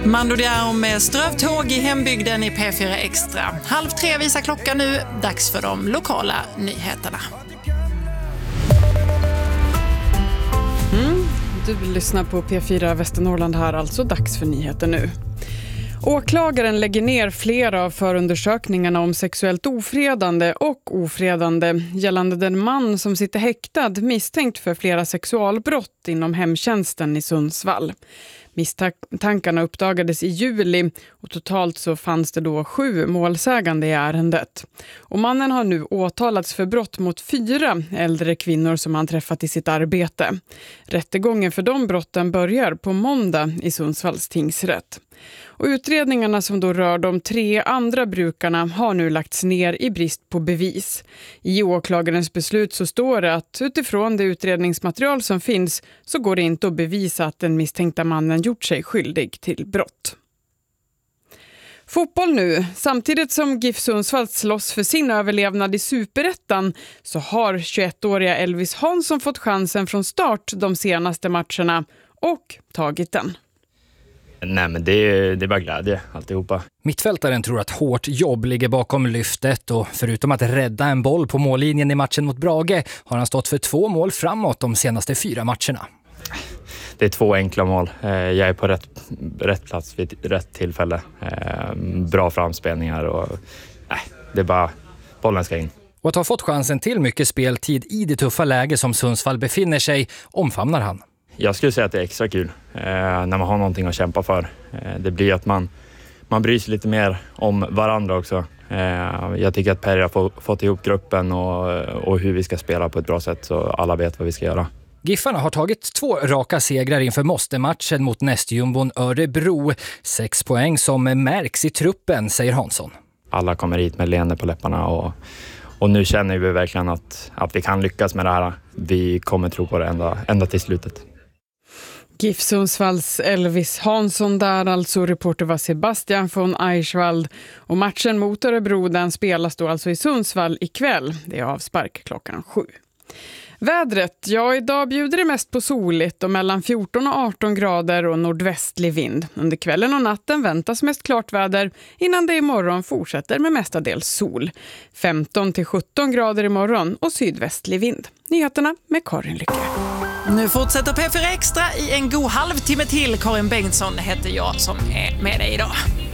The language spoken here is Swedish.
Mando Diao med strövtåg i hembygden i P4 Extra. 2:30 visar klockan nu. Dags för de lokala nyheterna. Du lyssnar på P4 Västernorrland här, alltså dags för nyheter nu. Åklagaren lägger ner flera av förundersökningarna om sexuellt ofredande och ofredande gällande den man som sitter häktad misstänkt för flera sexualbrott inom hemtjänsten i Sundsvall. Misstankarna uppdagades i juli och totalt så fanns det då 7 målsägande i ärendet. Och mannen har nu åtalats för brott mot 4 äldre kvinnor som han träffat i sitt arbete. Rättegången för de brotten börjar på måndag i Sundsvalls tingsrätt. Och utredningarna som då rör de 3 andra brukarna har nu lagts ner i brist på bevis. I åklagarens beslut så står det att utifrån det utredningsmaterial som finns så går det inte att bevisa att den misstänkta mannen gjort sig skyldig till brott. Fotboll nu. Samtidigt som GIF Sundsvall slåss för sin överlevnad i Superettan så har 21-åriga Elvis Hansson fått chansen från start de senaste matcherna och tagit den. Nej, men det är bara glädje alltihopa. Mittfältaren tror att hårt jobb ligger bakom lyftet och förutom att rädda en boll på mållinjen i matchen mot Brage har han stått för 2 mål framåt de senaste 4 matcherna. Det är 2 enkla mål. Jag är på rätt plats vid rätt tillfälle. Bra framspelningar och det är bara bollen ska in. Och att ha fått chansen till mycket speltid i det tuffa läge som Sundsvall befinner sig omfamnar han. Jag skulle säga att det är extra kul när man har någonting att kämpa för. Det blir att man bryr sig lite mer om varandra också. Jag tycker att Perry har fått ihop gruppen och hur vi ska spela på ett bra sätt så alla vet vad vi ska göra. Giffarna har tagit 2 raka segrar inför måste-matchen mot nästjumbon Örebro. 6 poäng som märks i truppen, säger Hansson. Alla kommer hit med leende på läpparna och nu känner vi verkligen att vi kan lyckas med det här. Vi kommer tro på det ända till slutet. GIF Sundsvalls Elvis Hansson där, alltså reporter var Sebastian von Eichwald. Och matchen mot Örebro den spelas då alltså i Sundsvall ikväll. Det är avspark klockan 7. Vädret, idag bjuder det mest på soligt och mellan 14 och 18 grader och nordvästlig vind. Under kvällen och natten väntas mest klart väder innan det imorgon fortsätter med mestadels sol. 15 till 17 grader imorgon och sydvästlig vind. Nyheterna med Karin Lycke. Nu fortsätter P4 Extra i en god halvtimme till. Karin Bengtsson heter jag som är med dig idag.